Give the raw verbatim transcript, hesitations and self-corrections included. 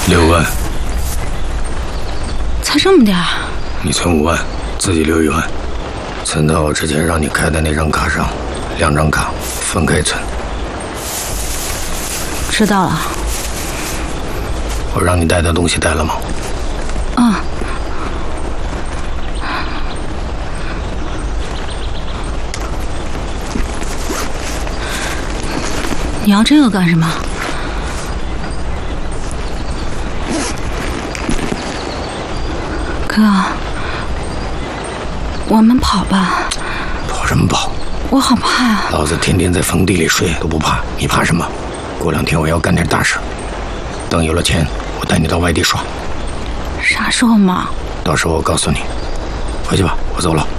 六万。 才这么点儿？ 你存五万，自己留一万，存到我之前让你开的那张卡上，两张卡分开存。 知道了。 我让你带的东西带了吗？ 嗯。你要这个干什么？哥，我们跑吧。 跑什么跑？ 我好怕啊！ 老子天天在坟地里睡都不怕，你怕什么？过两天我要干点大事，等有了钱，我带你到外地耍。 啥时候嘛？ 到时候我告诉你。回去吧，我走了。